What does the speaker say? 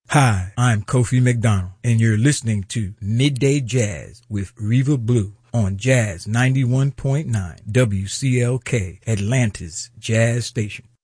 Hi, I'm Kofi McDonald, and you're listening to Midday Jazz with Reva Blue on Jazz 91.9 WCLK, Atlanta's Jazz Station.